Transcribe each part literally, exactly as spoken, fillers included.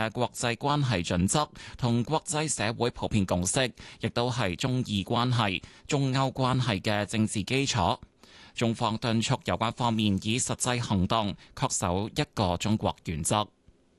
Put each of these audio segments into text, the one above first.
嘅國際關係準則同國際社會普遍共識，亦都係中意關係、中歐關係嘅政治基礎。中方敦促有關方面以實際行動恪守一個中國原則。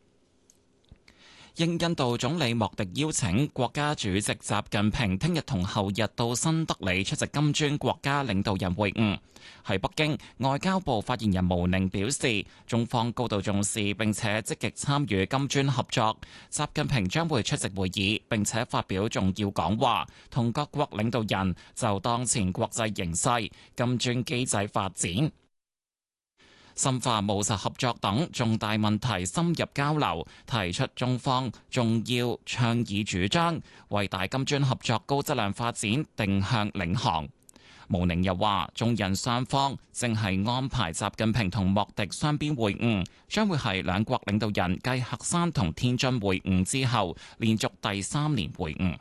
應印度總理莫迪邀請，國家主席習近平聽日同後日到新德里出席金磚國家領導人會晤。喺北京，外交部發言人毛寧表示，中方高度重視並且積極參與金磚合作。習近平將會出席會議，並且發表重要講話，同各國領導人就當前國際形勢、金磚機制發展、深化務實合作等重大問題深入交流，提出中方重要倡議主張，為大金磚合作高質量發展定向領航。毛寧又話，中印雙方正係安排習近平同莫迪雙邊會晤，將會係兩國領導人繼喀山同天津會晤之後，連續第三年會晤。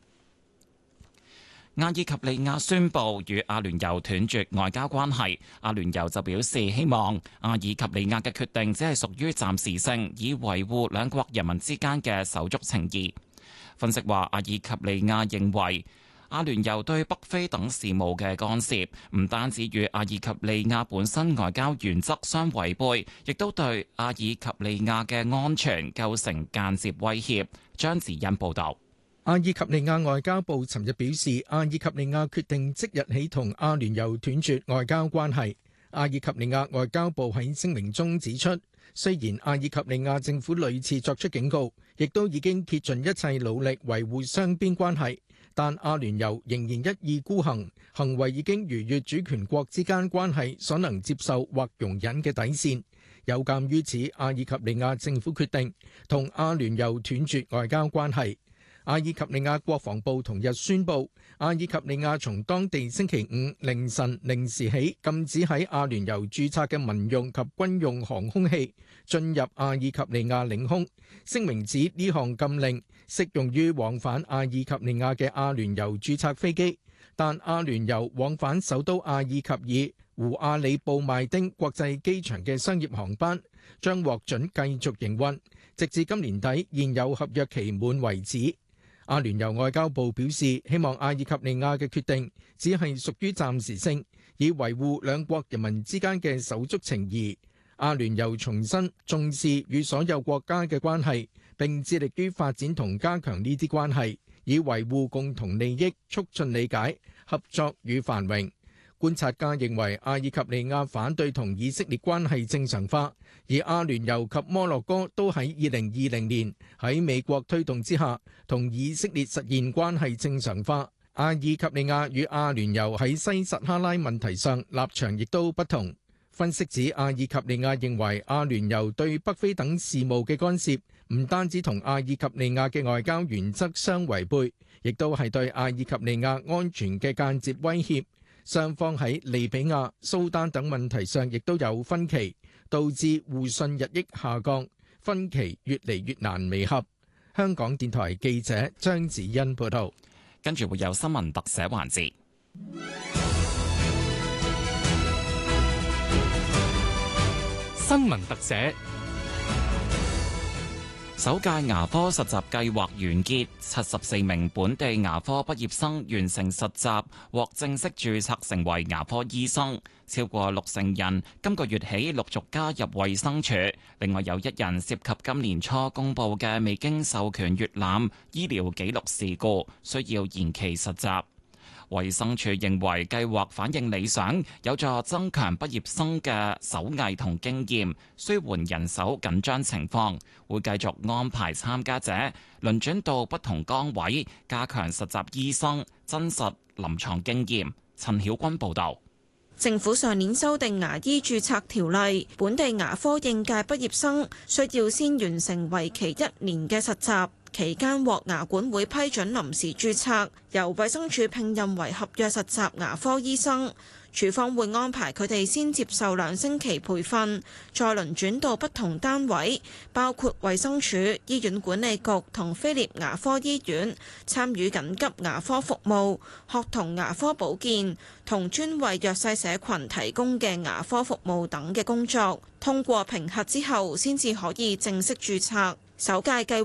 阿爾及利亞宣布與阿聯酋斷絕外交關係，阿聯酋就表示希望阿爾及利亞嘅決定只係屬於暫時性，以維護兩國人民之間嘅手足情誼。分析話，阿爾及利亞認為阿聯酋對北非等事務嘅干涉，唔單止與阿爾及利亞本身外交原則相違背，亦都對阿爾及利亞嘅安全構成間接威脅。張子欣報導。 阿爾及利亞外交部尋日表示，阿爾及利亞決定即日起同阿聯酋斷絕外交關係。阿爾及利亞外交部喺聲明中指出，雖然阿爾及利亞政府屢次作出警告，亦都已經竭盡一切努力維護雙邊關係，但阿聯酋仍然一意孤行，行為已經逾越主權國之間關係所能接受或容忍嘅底線。有鑑於此，阿爾及利亞政府決定同阿聯酋斷絕外交關係。阿爾及利亞國防部同日宣布，阿爾及利亞從當地星期五凌晨零時起禁止喺阿聯酋註冊嘅民用及軍用航空器進入阿爾及利亞領空。聲明指呢項禁令適用於往返阿爾及利亞嘅阿聯酋註冊飛機，但阿聯酋往返首都阿爾及爾胡阿里布邁丁國際機場嘅商業航班將獲准繼續營運，直至今年底現有合約期滿為止。阿聯酋外交部表示，希望阿爾及利亞嘅決定只係屬於暫時性，以維護兩國人民之間嘅手足情誼。阿聯酋重申重視與所有國家嘅關係，並致力於發展同加強呢啲關係，以維護共同利益，促進理解、合作與繁榮。觀察家認為，阿爾及利亞反對同以色列關係正常化，而阿聯酋及摩洛哥都喺二零二零年喺美國推動之下，同以色列實現關係正常化。阿爾及利亞與阿聯酋喺西撒哈拉問題上立場亦都不同。分析指，阿爾及利亞認為阿聯酋對北非等事務嘅干涉，唔單止同阿爾及利亞嘅外交原則相違背，亦都係對阿爾及利亞安全嘅間接威脅。雙方喺利比亞、蘇丹等問題上亦都有分歧，導致互信日益下降，分歧越嚟越難彌合。香港電台記者張子欣報道。 跟住會有新聞特寫環節。 新聞特寫。 首屆牙科實習計劃完結，七十四名本地牙科畢業生完成實習，獲正式註冊成為牙科醫生。超過六成人今個月起陸續加入衛生署，另外有一人涉及今年初公布嘅未經授權閲覽醫療記錄事故，需要延期實習。衛生署認為計劃反應理想，有助增強畢業生嘅手藝同經驗，舒緩人手緊張情況，會繼續安排參加者輪轉到不同崗位，加強實習醫生真實臨床經驗。陳曉君報導。 政府上年修訂牙醫註冊條例，本地牙科應屆畢業生需要先完成為期一年嘅實習，期間獲牙管會批准臨時註冊，由衛生署聘任為合約實習牙科醫生。署方會安排佢哋先接受兩星期培訓，再輪轉到不同單位，包括衛生署、醫院管理局同菲臘牙科醫院，參與緊急牙科服務、學童牙科保健同專為弱勢社群提供嘅牙科服務等嘅工作。通過評核之後，先至可以正式註冊。首屆計